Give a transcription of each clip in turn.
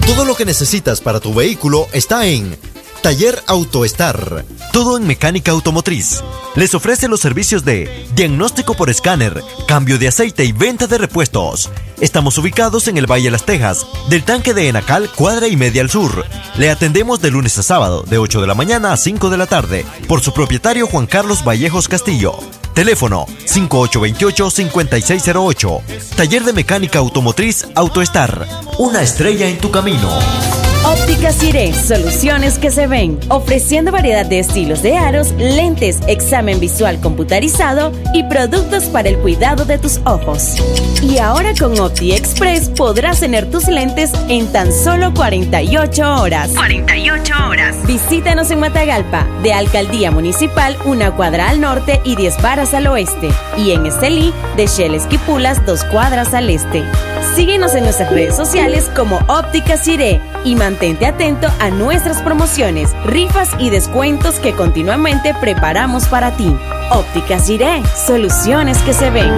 Todo lo que necesitas para tu vehículo está en Taller AutoStar. Todo en mecánica automotriz. Les ofrece los servicios de diagnóstico por escáner, cambio de aceite y venta de repuestos. Estamos ubicados en el Valle de Las Tejas, del tanque de Enacal, cuadra y media al sur. Le atendemos de lunes a sábado, de 8 de la mañana a 5 de la tarde, por su propietario Juan Carlos Vallejos Castillo. Teléfono 5828-5608. Taller de mecánica automotriz AutoStar. Una estrella en tu camino. Óptica Ciré, soluciones que se ven, ofreciendo variedad de estilos de aros, lentes, examen visual computarizado y productos para el cuidado de tus ojos. Y ahora con Opti Express podrás tener tus lentes en tan solo 48 horas. 48 horas. Visítanos en Matagalpa, de Alcaldía Municipal, 1 cuadra al norte y 10 varas al oeste. Y en Estelí, de Shell Esquipulas, 2 cuadras al este. Síguenos en nuestras redes sociales como Óptica Ciré y mantente atento a nuestras promociones, rifas y descuentos que continuamente preparamos para ti. Óptica Ciré, soluciones que se ven.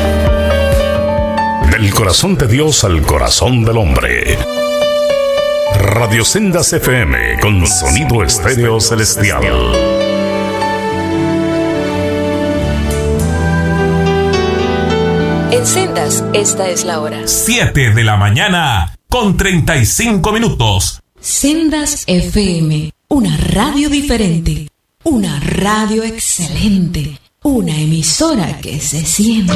Del corazón de Dios al corazón del hombre. Radio Sendas FM con sonido estéreo celestial. En Sendas, esta es la hora. 7 de la mañana con 35 minutos. Sendas FM, una radio diferente, una radio excelente, una emisora que se siente.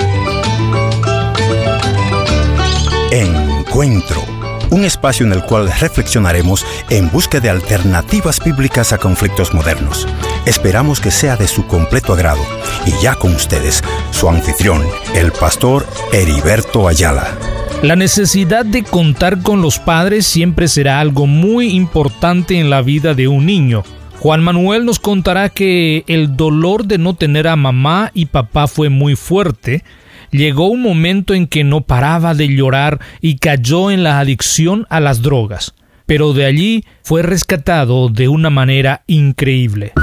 Encuentro, un espacio en el cual reflexionaremos en busca de alternativas bíblicas a conflictos modernos. Esperamos que sea de su completo agrado. Y ya con ustedes, su anfitrión, el pastor Heriberto Ayala. La necesidad de contar con los padres siempre será algo muy importante en la vida de un niño. Juan Manuel nos contará que el dolor de no tener a mamá y papá fue muy fuerte. Llegó un momento en que no paraba de llorar y cayó en la adicción a las drogas. Pero de allí fue rescatado de una manera increíble.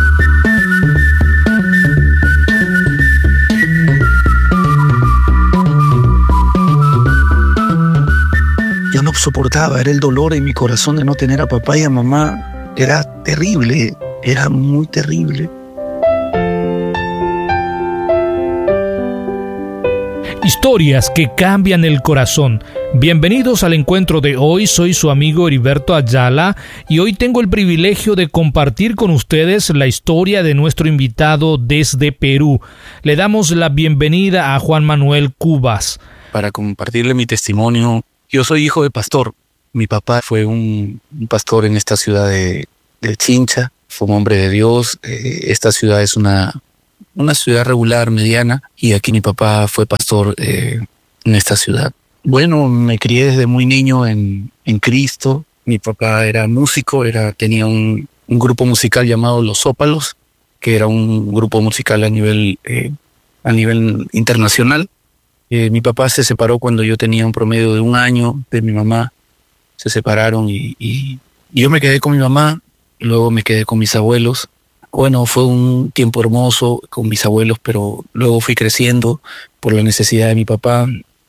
Yo no soportaba, era el dolor en mi corazón de no tener a papá y a mamá. Era terrible, era muy terrible. Historias que cambian el corazón. Bienvenidos al encuentro de hoy. Soy su amigo Heriberto Ayala y hoy tengo el privilegio de compartir con ustedes la historia de nuestro invitado desde Perú. Le damos la bienvenida a Juan Manuel Cubas. Para compartirle mi testimonio, yo soy hijo de pastor. Mi papá fue un pastor en esta ciudad de Chincha. Fue un hombre de Dios. Esta ciudad es una ciudad regular, mediana, y aquí mi papá fue pastor en esta ciudad. Bueno, me crié desde muy niño en Cristo. Mi papá era músico, tenía un grupo musical llamado Los Zópalos, que era un grupo musical a nivel internacional. Mi papá se separó cuando yo tenía un promedio de 1 año de mi mamá. Se separaron y yo me quedé con mi mamá, luego me quedé con mis abuelos. Bueno, fue un tiempo hermoso con mis abuelos, pero luego fui creciendo por la necesidad de mi papá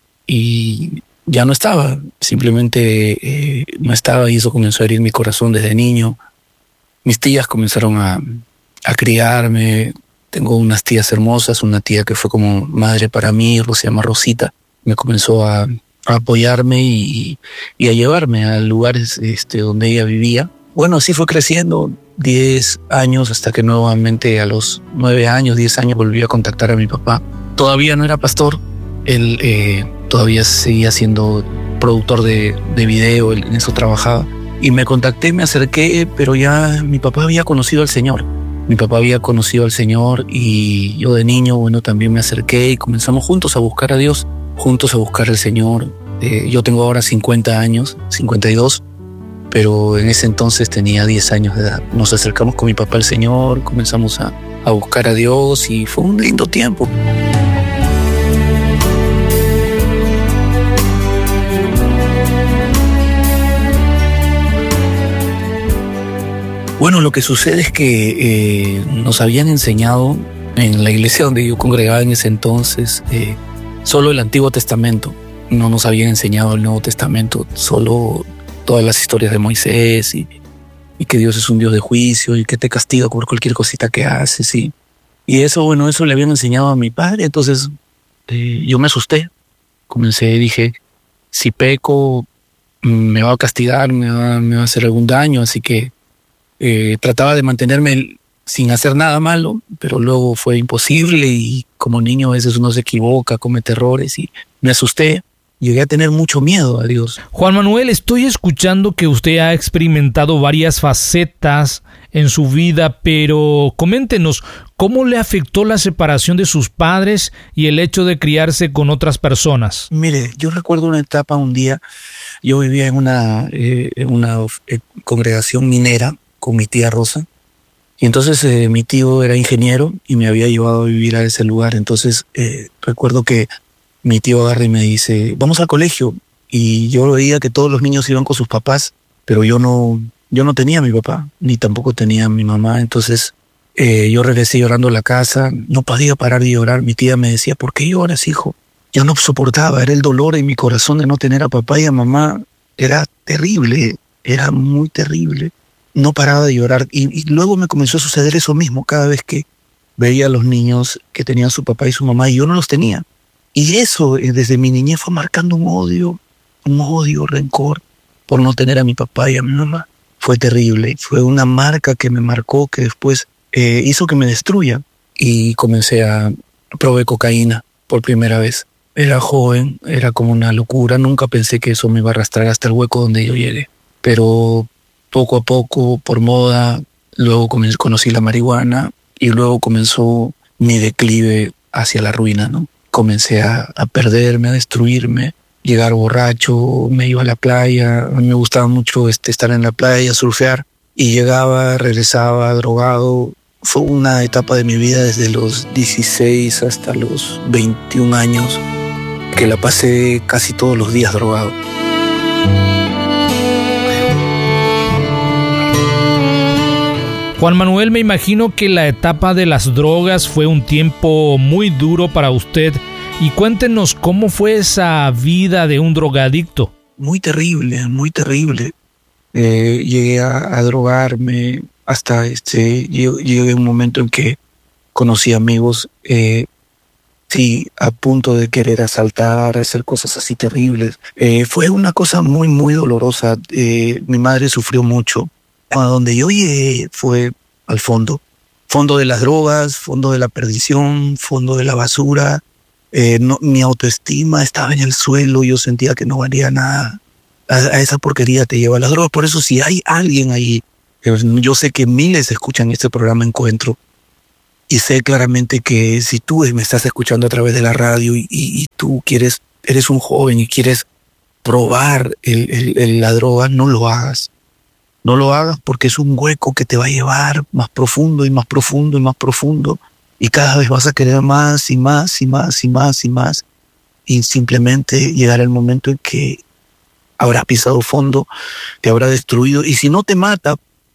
y ya no estaba, simplemente no estaba, y eso comenzó a herir mi corazón desde niño. Mis tías comenzaron a criarme. Tengo unas tías hermosas, una tía que fue como madre para mí, se llama Rosita. Me comenzó a apoyarme y a llevarme a lugares donde ella vivía. Bueno, así fue creciendo 10 años hasta que nuevamente a los 9 años, 10 años volví a contactar a mi papá. Todavía no era pastor, él todavía seguía siendo productor de video, él en eso trabajaba. Y me contacté, me acerqué, pero ya mi papá había conocido al Señor. Mi papá había conocido al Señor y yo de niño, bueno, también me acerqué y comenzamos juntos a buscar a Dios, juntos a buscar al Señor. Yo tengo ahora 50 años, 52. Pero en ese entonces tenía 10 años de edad. Nos acercamos con mi papá al Señor, comenzamos a buscar a Dios y fue un lindo tiempo. Bueno, lo que sucede es que nos habían enseñado en la iglesia donde yo congregaba en ese entonces solo el Antiguo Testamento. No nos habían enseñado el Nuevo Testamento, solo todas las historias de Moisés y que Dios es un Dios de juicio y que te castiga por cualquier cosita que haces. Y eso, bueno, eso le habían enseñado a mi padre. Entonces yo me asusté. Dije, si peco me va a castigar, me va a hacer algún daño. Así que trataba de mantenerme sin hacer nada malo, pero luego fue imposible y como niño a veces uno se equivoca, comete errores y me asusté. Llegué a tener mucho miedo a Dios. Juan Manuel, estoy escuchando que usted ha experimentado varias facetas en su vida, pero coméntenos, ¿cómo le afectó la separación de sus padres y el hecho de criarse con otras personas? Mire, yo recuerdo una etapa, un día, yo vivía en una congregación minera con mi tía Rosa, y entonces mi tío era ingeniero y me había llevado a vivir a ese lugar. Entonces recuerdo que mi tío agarra y me dice, vamos al colegio. Y yo veía que todos los niños iban con sus papás, pero yo no tenía a mi papá, ni tampoco tenía a mi mamá. Entonces yo regresé llorando a la casa, no podía parar de llorar. Mi tía me decía, ¿por qué lloras, hijo? Yo no soportaba, era el dolor en mi corazón de no tener a papá y a mamá. Era terrible, era muy terrible. No paraba de llorar y luego me comenzó a suceder eso mismo cada vez que veía a los niños que tenían su papá y su mamá y yo no los tenía. Y eso desde mi niñez fue marcando un odio, rencor por no tener a mi papá y a mi mamá. Fue terrible, fue una marca que me marcó que después hizo que me destruya. Y probé cocaína por primera vez. Era joven, era como una locura, nunca pensé que eso me iba a arrastrar hasta el hueco donde yo llegué. Pero poco a poco, por moda, luego conocí la marihuana y luego comenzó mi declive hacia la ruina, ¿no? Comencé a perderme, a destruirme, llegar borracho, me iba a la playa, a mí me gustaba mucho estar en la playa, surfear, y llegaba, regresaba drogado. Fue una etapa de mi vida desde los 16 hasta los 21 años que la pasé casi todos los días drogado. Juan Manuel, me imagino que la etapa de las drogas fue un tiempo muy duro para usted. Y cuéntenos cómo fue esa vida de un drogadicto. Muy terrible, muy terrible. Llegué a drogarme hasta llegué a un momento en que conocí amigos, a punto de querer asaltar, hacer cosas así terribles. Fue una cosa muy, muy dolorosa. Mi madre sufrió mucho. A donde yo llegué fue al fondo de las drogas, fondo de la perdición, fondo de la basura. Mi autoestima estaba en el suelo, yo sentía que no valía nada. A esa porquería te lleva las drogas. Por eso si hay alguien ahí, yo sé que miles escuchan este programa Encuentro y sé claramente que si tú me estás escuchando a través de la radio y tú eres un joven y quieres probar la droga, no lo hagas. No lo hagas porque es un hueco que te va a llevar más profundo y más profundo y más profundo. Y cada vez vas a querer más y más y más y más y más. Y simplemente llegará el momento en que habrá pisado fondo, te habrá destruido. Y si no te mata,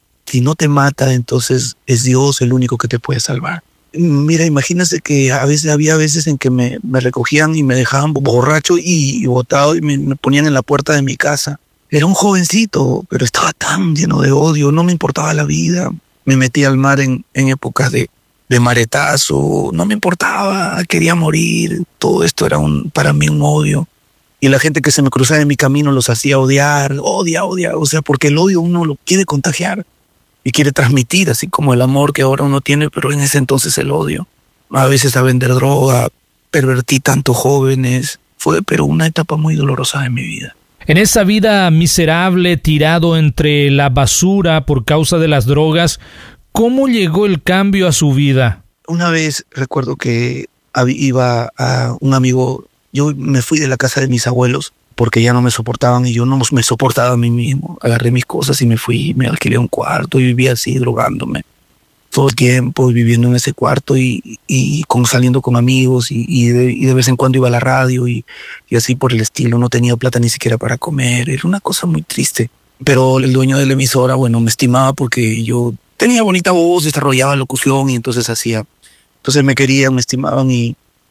entonces es Dios el único que te puede salvar. Mira, imagínate que había veces en que me recogían y me dejaban borracho y botado y me ponían en la puerta de mi casa. Era un jovencito, pero estaba tan lleno de odio, no me importaba la vida. Me metí al mar en épocas de maretazo, no me importaba, quería morir. Todo esto era para mí un odio. Y la gente que se me cruzaba en mi camino los hacía odiar, o sea, porque el odio uno lo quiere contagiar y quiere transmitir, así como el amor que ahora uno tiene, pero en ese entonces el odio. A veces a vender droga, pervertí tantos jóvenes. Fue pero una etapa muy dolorosa de mi vida. En esa vida miserable, tirado entre la basura por causa de las drogas, ¿cómo llegó el cambio a su vida? Una vez recuerdo que iba a un amigo, yo me fui de la casa de mis abuelos porque ya no me soportaban y yo no me soportaba a mí mismo. Agarré mis cosas y me fui, me alquilé un cuarto y vivía así, drogándome. Todo el tiempo viviendo en ese cuarto y saliendo con amigos y de vez en cuando iba a la radio y así por el estilo. No tenía plata ni siquiera para comer. Era una cosa muy triste. Pero el dueño de la emisora, bueno, me estimaba porque yo tenía bonita voz, desarrollaba locución y entonces me querían, me estimaban y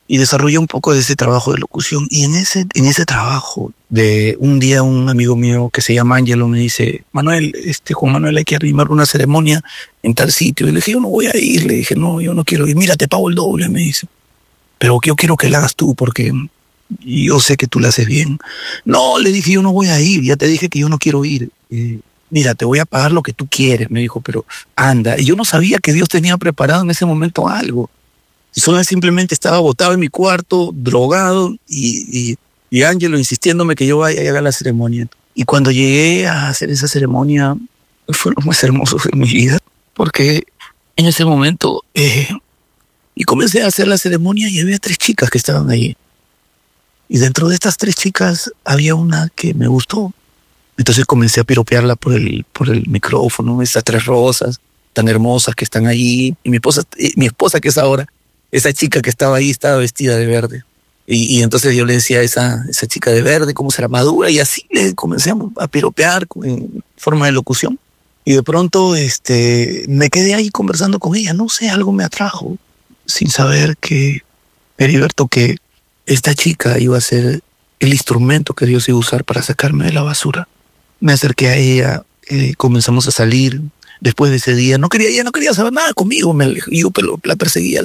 y desarrollé un poco de ese trabajo de locución. Y en ese trabajo, de un día un amigo mío que se llama Ángelo me dice, Manuel, Juan Manuel, hay que animar una ceremonia en tal sitio. Y le dije, yo no voy a ir. Le dije, no, yo no quiero ir. Mira, te pago el doble, me dice. Pero yo quiero que la hagas tú porque yo sé que tú la haces bien. No, le dije, yo no voy a ir. Ya te dije que yo no quiero ir. Mira, te voy a pagar lo que tú quieres, me dijo, pero anda. Y yo no sabía que Dios tenía preparado en ese momento algo. Solo simplemente estaba botado en mi cuarto, drogado, y Ángelo insistiéndome que yo vaya y haga la ceremonia. Y cuando llegué a hacer esa ceremonia, fue lo más hermoso de mi vida, porque en ese momento, y comencé a hacer la ceremonia y había 3 chicas que estaban ahí. Y dentro de estas 3 chicas había una que me gustó. Entonces comencé a piropearla por el micrófono, estas 3 rosas tan hermosas que están allí. Y mi esposa que es ahora, esa chica que estaba ahí estaba vestida de verde. Y entonces yo le decía a esa chica de verde cómo será madura, y así le comencé a piropear en forma de locución. Y de pronto me quedé ahí conversando con ella. No sé, algo me atrajo, sin saber que, Heriberto, que esta chica iba a ser el instrumento que Dios iba a usar para sacarme de la basura. Me acerqué a ella, comenzamos a salir. Después de ese día, ella no quería saber nada conmigo, yo la perseguía.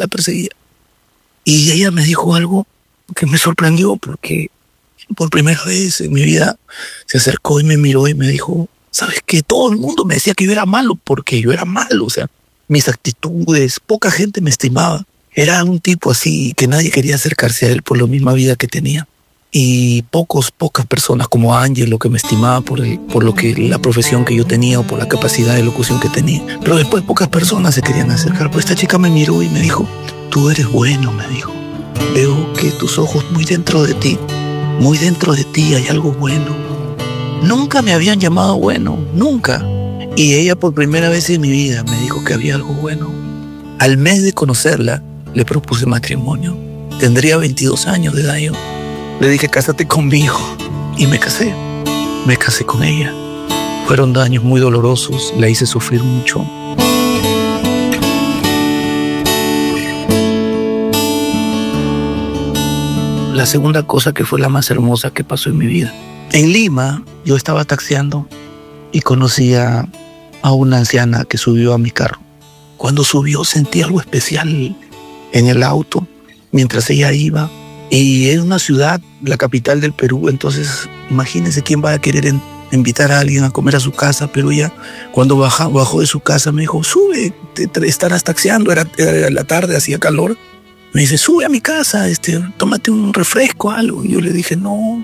Y ella me dijo algo que me sorprendió, porque por primera vez en mi vida se acercó y me miró y me dijo, ¿sabes qué? Todo el mundo me decía que yo era malo, porque yo era malo, o sea, mis actitudes, poca gente me estimaba. Era un tipo así que nadie quería acercarse a él por la misma vida que tenía. Y pocas personas como Ángelo que me estimaba por la profesión que yo tenía o por la capacidad de locución que tenía. Pero después pocas personas se querían acercar. Pues esta chica me miró y me dijo, tú eres bueno, me dijo. Veo que tus ojos muy dentro de ti hay algo bueno. Nunca me habían llamado bueno, nunca. Y ella por primera vez en mi vida me dijo que había algo bueno. Al mes de conocerla, le propuse matrimonio. Tendría 22 años de edad yo. Le dije, cásate conmigo. Y me casé con ella. Fueron años muy dolorosos, la hice sufrir mucho. La segunda cosa que fue la más hermosa que pasó en mi vida. En Lima, yo estaba taxiando y conocí a una anciana que subió a mi carro. Cuando subió sentí algo especial en el auto mientras ella iba. Y es una ciudad, la capital del Perú, entonces imagínense quién va a querer invitar a alguien a comer a su casa, pero ella cuando bajó de su casa me dijo, sube, estarás taxiando, era la tarde, hacía calor. Me dice, sube a mi casa, tómate un refresco, algo. Y yo le dije, no.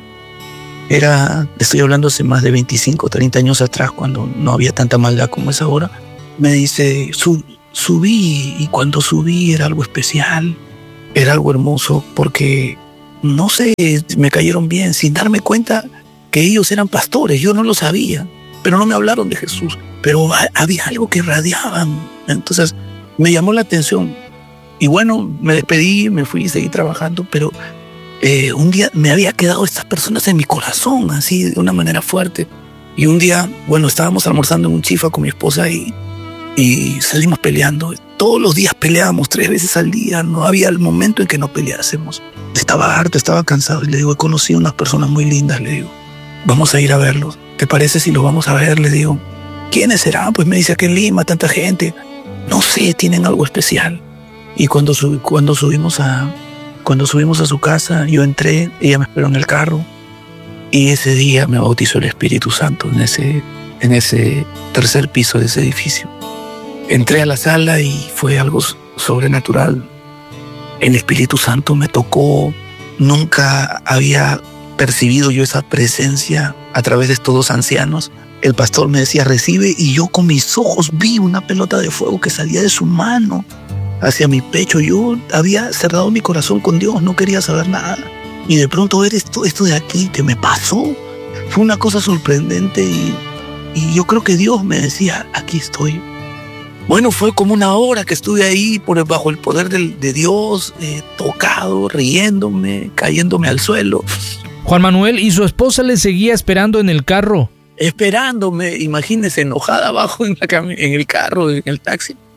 Estoy hablando hace más de 25, 30 años atrás, cuando no había tanta maldad como es ahora. Me dice, subí, y cuando subí era algo especial. Era algo hermoso porque, no sé, me cayeron bien sin darme cuenta que ellos eran pastores. Yo no lo sabía, pero no me hablaron de Jesús. Pero había algo que irradiaban. Entonces me llamó la atención. Y bueno, me despedí, me fui y seguí trabajando. Pero un día me había quedado estas personas en mi corazón, así de una manera fuerte. Y un día, bueno, estábamos almorzando en un chifa con mi esposa y salimos peleando. Todos los días peleábamos 3 veces al día. No había el momento en que no peleásemos. Estaba harto, estaba cansado. Y le digo, he conocido unas personas muy lindas, le digo. Vamos a ir a verlos. ¿Te parece si los vamos a ver? Le digo. ¿Quiénes serán? Pues me dice, aquí en Lima, tanta gente. No sé, tienen algo especial. Y cuando subimos a su casa, yo entré, ella me esperó en el carro. Y ese día me bautizó el Espíritu Santo en ese tercer piso de ese edificio. Entré a la sala y fue algo sobrenatural. El Espíritu Santo me tocó. Nunca había percibido yo esa presencia a través de estos 2 ancianos. El pastor me decía, recibe, y yo con mis ojos vi una pelota de fuego que salía de su mano hacia mi pecho. Yo había cerrado mi corazón con Dios, no quería saber nada. Y de pronto ver esto de aquí que me pasó. Fue una cosa sorprendente y yo creo que Dios me decía, aquí estoy. Bueno, fue como una hora que estuve ahí bajo el poder de Dios, tocado, riéndome, cayéndome al suelo. Juan Manuel, ¿y su esposa le seguía esperando en el carro? Esperándome, imagínese, enojada abajo en el carro, en el taxi.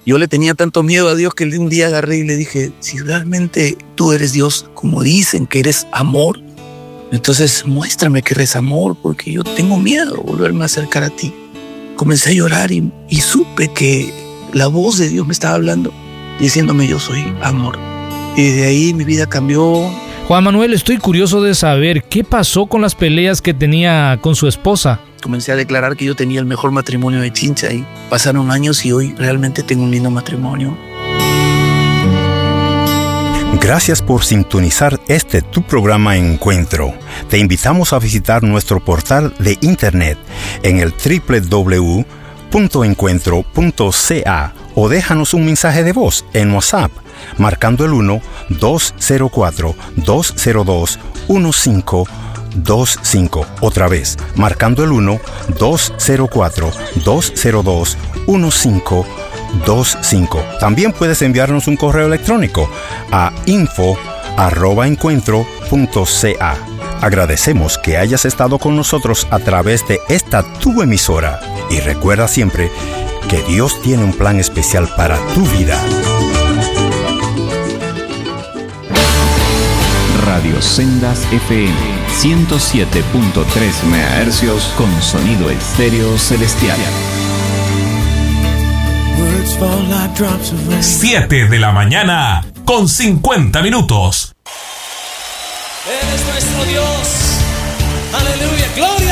Yo le tenía tanto miedo a Dios que un día agarré y le dije, si realmente tú eres Dios, como dicen que eres amor, entonces muéstrame que eres amor, porque yo tengo miedo de volverme a acercar a ti. Comencé a llorar y supe que la voz de Dios me estaba hablando, diciéndome yo soy amor. Y de ahí mi vida cambió. Juan Manuel, estoy curioso de saber qué pasó con las peleas que tenía con su esposa. Comencé a declarar que yo tenía el mejor matrimonio de Chincha y pasaron años y hoy realmente tengo un lindo matrimonio. Gracias por sintonizar tu programa Encuentro. Te invitamos a visitar nuestro portal de internet en el www.encuentro.ca o déjanos un mensaje de voz en WhatsApp marcando el 1-204-202-1525. Otra vez, marcando el 1-204-202-1525. También puedes enviarnos un correo electrónico a info@encuentro.ca. Agradecemos que hayas estado con nosotros a través de esta tu emisora y recuerda siempre que Dios tiene un plan especial para tu vida. Radio Sendas FM 107.3 MHz con sonido estéreo celestial. 7 de la mañana con 50 minutos. Eres nuestro Dios. Aleluya, gloria.